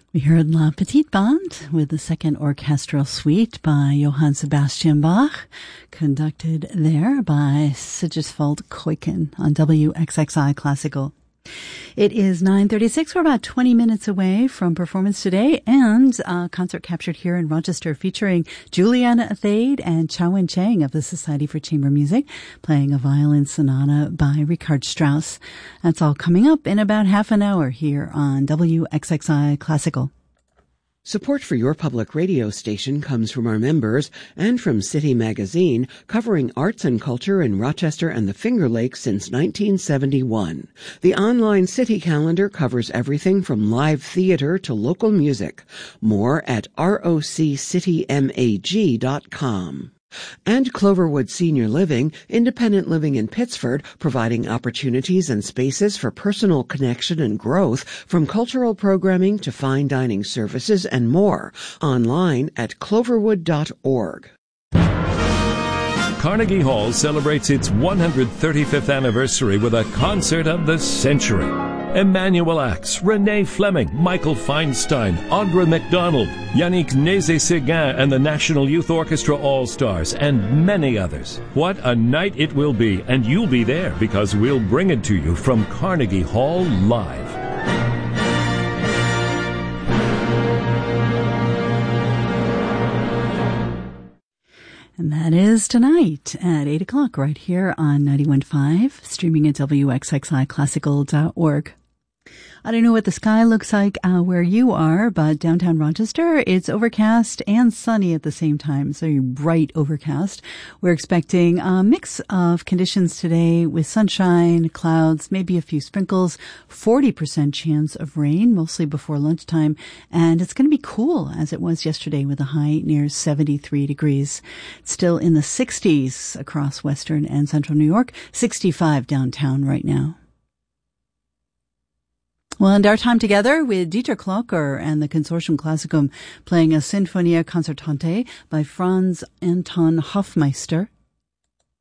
We heard La Petite Bande with the second orchestral suite by Johann Sebastian Bach, conducted there by Sigismund Keuken on WXXI Classical. It is 9:36. We're about 20 minutes away from performance today and a concert captured here in Rochester featuring Juliana Athade and Chao-Wen Chang of the Society for Chamber Music playing a violin sonata by Richard Strauss. That's all coming up in about half an hour here on WXXI Classical. Support for your public radio station comes from our members and from City Magazine, covering arts and culture in Rochester and the Finger Lakes since 1971. The online City calendar covers everything from live theater to local music. More at roccitymag.com. And Cloverwood Senior Living, independent living in Pittsford, providing opportunities and spaces for personal connection and growth, from cultural programming to fine dining services and more. Online at cloverwood.org. Carnegie Hall celebrates its 135th anniversary with a concert of the century. Emmanuel Axe, Renee Fleming, Michael Feinstein, Audra McDonald, Yannick Nézet-Séguin and the National Youth Orchestra All-Stars, and many others. What a night it will be, and you'll be there because we'll bring it to you from Carnegie Hall live. And that is tonight at 8 o'clock right here on 91.5, streaming at WXXIClassical.org. I don't know what the sky looks like where you are, but downtown Rochester, it's overcast and sunny at the same time, so bright overcast. We're expecting a mix of conditions today with sunshine, clouds, maybe a few sprinkles, 40% chance of rain, mostly before lunchtime, and it's going to be cool as it was yesterday with a high near 73 degrees. It's still in the 60s across western and central New York, 65 downtown right now. We'll end our time together with Dieter Klocker and the Consortium Classicum playing a Sinfonia Concertante by Franz Anton Hofmeister.